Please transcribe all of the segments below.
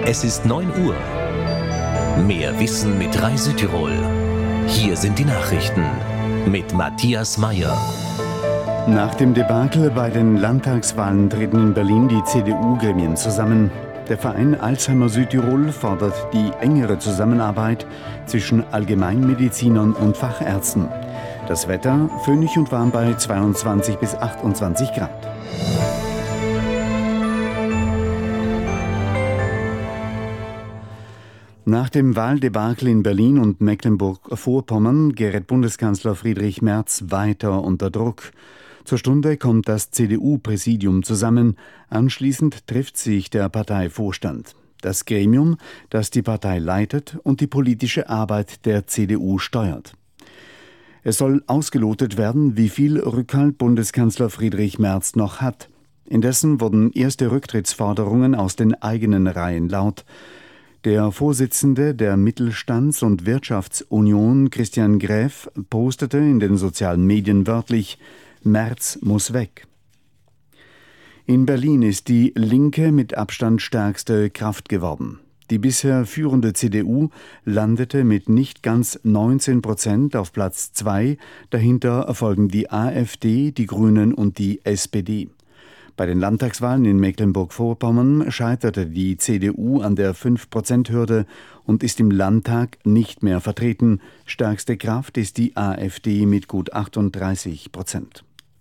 Es ist 9 Uhr. Mehr Wissen mit Rai Südtirol. Hier sind die Nachrichten mit Matthias Meyer. Nach dem Debakel bei den Landtagswahlen treten in Berlin die CDU-Gremien zusammen. Der Verein Alzheimer Südtirol fordert die engere Zusammenarbeit zwischen Allgemeinmedizinern und Fachärzten. Das Wetter föhnig und warm bei 22 bis 28 Grad. Nach dem Wahldebakel in Berlin und Mecklenburg-Vorpommern gerät Bundeskanzler Friedrich Merz weiter unter Druck. Zur Stunde kommt das CDU-Präsidium zusammen. Anschließend trifft sich der Parteivorstand. Das Gremium, das die Partei leitet und die politische Arbeit der CDU steuert. Es soll ausgelotet werden, wie viel Rückhalt Bundeskanzler Friedrich Merz noch hat. Indessen wurden erste Rücktrittsforderungen aus den eigenen Reihen laut. Der Vorsitzende der Mittelstands- und Wirtschaftsunion, Christian Gräf, postete in den sozialen Medien wörtlich: Merz muss weg. In Berlin ist die Linke mit Abstand stärkste Kraft geworden. Die bisher führende CDU landete mit nicht ganz 19% auf Platz 2. Dahinter folgen die AfD, die Grünen und die SPD. Bei den Landtagswahlen in Mecklenburg-Vorpommern scheiterte die CDU an der 5%-Hürde und ist im Landtag nicht mehr vertreten. Stärkste Kraft ist die AfD mit gut 38%.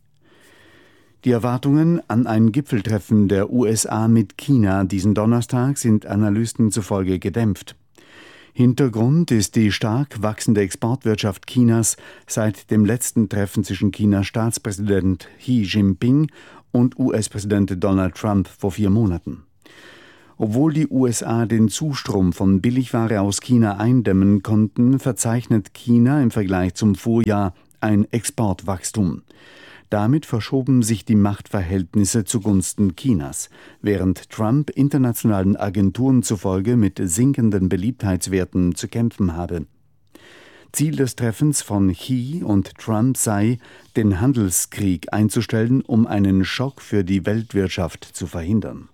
Die Erwartungen an ein Gipfeltreffen der USA mit China diesen Donnerstag sind Analysten zufolge gedämpft. Hintergrund ist die stark wachsende Exportwirtschaft Chinas seit dem letzten Treffen zwischen Chinas Staatspräsident Xi Jinping und US-Präsident Donald Trump vor 4 Monaten. Obwohl die USA den Zustrom von Billigware aus China eindämmen konnten, verzeichnet China im Vergleich zum Vorjahr ein Exportwachstum. Damit verschoben sich die Machtverhältnisse zugunsten Chinas, während Trump internationalen Agenturen zufolge mit sinkenden Beliebtheitswerten zu kämpfen habe. Ziel des Treffens von Xi und Trump sei, den Handelskrieg einzustellen, um einen Schock für die Weltwirtschaft zu verhindern.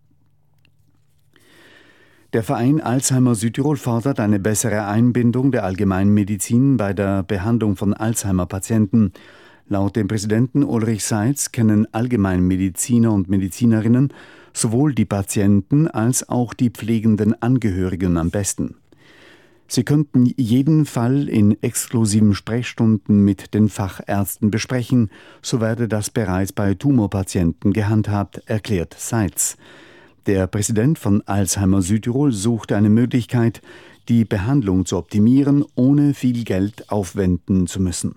Der Verein Alzheimer Südtirol fordert eine bessere Einbindung der Allgemeinmedizin bei der Behandlung von Alzheimer-Patienten. Laut dem Präsidenten Ulrich Seitz kennen Allgemeinmediziner und Medizinerinnen sowohl die Patienten als auch die pflegenden Angehörigen am besten. Sie könnten jeden Fall in exklusiven Sprechstunden mit den Fachärzten besprechen, so werde das bereits bei Tumorpatienten gehandhabt, erklärt Seitz. Der Präsident von Alzheimer Südtirol sucht eine Möglichkeit, die Behandlung zu optimieren, ohne viel Geld aufwenden zu müssen.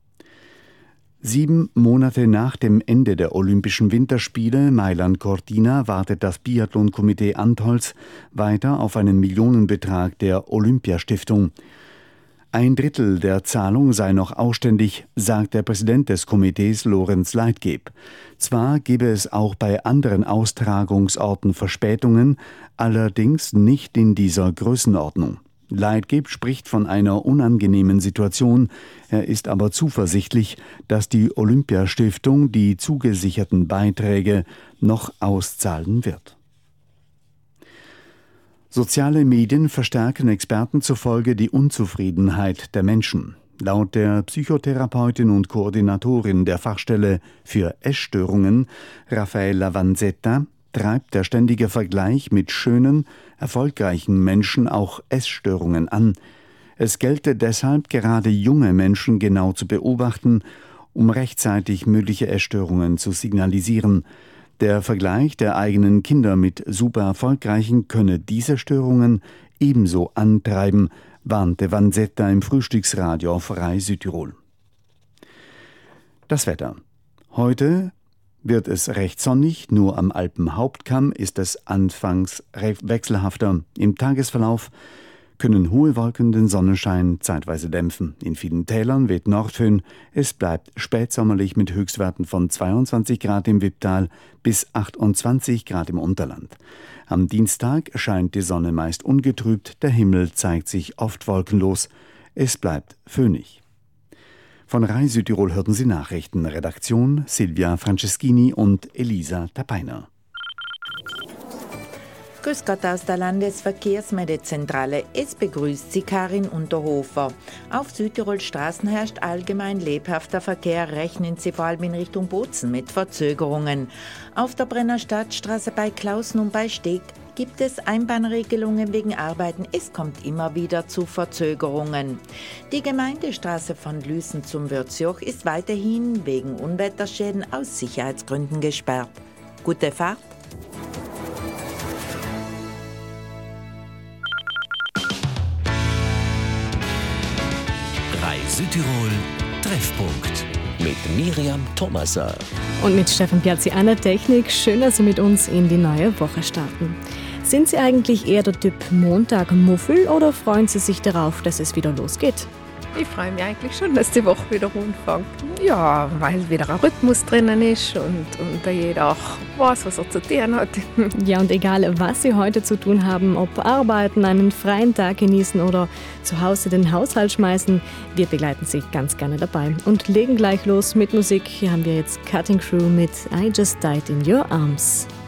7 Monate nach dem Ende der Olympischen Winterspiele Mailand-Cortina wartet das Biathlon-Komitee Antholz weiter auf einen Millionenbetrag der Olympiastiftung. 1/3 der Zahlung sei noch ausständig, sagt der Präsident des Komitees Lorenz Leitgeb. Zwar gebe es auch bei anderen Austragungsorten Verspätungen, allerdings nicht in dieser Größenordnung. Leitgeb spricht von einer unangenehmen Situation. Er ist aber zuversichtlich, dass die Olympiastiftung die zugesicherten Beiträge noch auszahlen wird. Soziale Medien verstärken Experten zufolge die Unzufriedenheit der Menschen. Laut der Psychotherapeutin und Koordinatorin der Fachstelle für Essstörungen, Raffaella Vanzetta, treibt der ständige Vergleich mit schönen, erfolgreichen Menschen auch Essstörungen an. Es gelte deshalb, gerade junge Menschen genau zu beobachten, um rechtzeitig mögliche Essstörungen zu signalisieren. Der Vergleich der eigenen Kinder mit super erfolgreichen könne diese Störungen ebenso antreiben, warnte Vanzetta im Frühstücksradio auf Rai Südtirol. Das Wetter. Heute wird es recht sonnig, nur am Alpenhauptkamm ist es anfangs wechselhafter. Im Tagesverlauf können hohe Wolken den Sonnenschein zeitweise dämpfen. In vielen Tälern weht Nordföhn. Es bleibt spätsommerlich mit Höchstwerten von 22 Grad im Wipptal bis 28 Grad im Unterland. Am Dienstag scheint die Sonne meist ungetrübt, der Himmel zeigt sich oft wolkenlos. Es bleibt föhnig. Von Rai Südtirol hörten Sie Nachrichten. Redaktion Silvia Franceschini und Elisa Tapeiner. Grüß Gott aus der Landesverkehrsmeldezentrale. Es begrüßt Sie Karin Unterhofer. Auf Südtirol Straßen herrscht allgemein lebhafter Verkehr. Rechnen Sie vor allem in Richtung Bozen mit Verzögerungen. Auf der Brenner Stadtstraße bei Klausen und bei Steg gibt es Einbahnregelungen wegen Arbeiten. Es kommt immer wieder zu Verzögerungen. Die Gemeindestraße von Lüßen zum Würzjoch ist weiterhin wegen Unwetterschäden aus Sicherheitsgründen gesperrt. Gute Fahrt! Südtirol Treffpunkt mit Miriam Thomaser und mit Stefan Piazzi an der Technik. Schön, dass Sie mit uns in die neue Woche starten. Sind Sie eigentlich eher der Typ Montag-Muffel oder freuen Sie sich darauf, dass es wieder losgeht? Ich freue mich eigentlich schon, dass die Woche wieder anfängt. Ja, weil wieder ein Rhythmus drinnen ist und da jeder auch weiß, was er zu tun hat. Ja, und egal, was Sie heute zu tun haben, ob arbeiten, einen freien Tag genießen oder zu Hause den Haushalt schmeißen, wir begleiten Sie ganz gerne dabei und legen gleich los mit Musik. Hier haben wir jetzt Cutting Crew mit I Just Died in Your Arms.